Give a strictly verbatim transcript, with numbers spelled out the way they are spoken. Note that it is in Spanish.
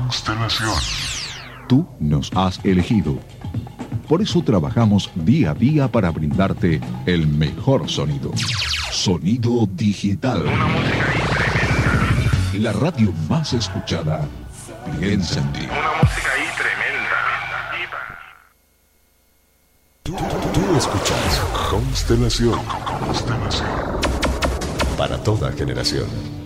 Constelación. Tú nos has elegido. Por eso trabajamos día a día para brindarte el mejor sonido. Sonido digital. Una música ahí tremenda. La radio más escuchada. Piensa en ti. Una música ahí tremenda. Tú, tú escuchas Constelación. Constelación. Para toda generación.